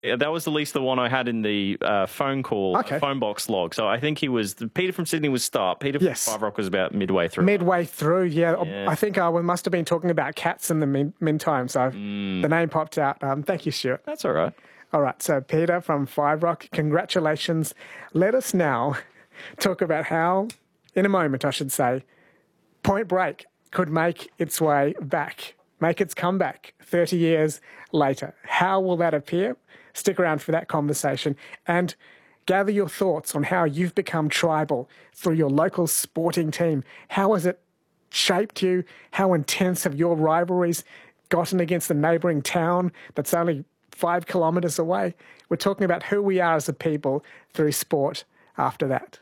Yeah, that was at least the one I had in the phone box log. So I think Peter from Sydney was start. Peter from Five Rock was about midway through. Midway through, yeah. I think we must have been talking about cats in the meantime. So the name popped out. Thank you, Stuart. That's all right. All right. So Peter from Five Rock, congratulations. Let us now talk about how, in a moment, I should say, Point Break could make its way back, make its comeback 30 years later. How will that appear? Stick around for that conversation and gather your thoughts on how you've become tribal through your local sporting team. How has it shaped you? How intense have your rivalries gotten against the neighbouring town that's only 5 kilometres away? We're talking about who we are as a people through sport after that.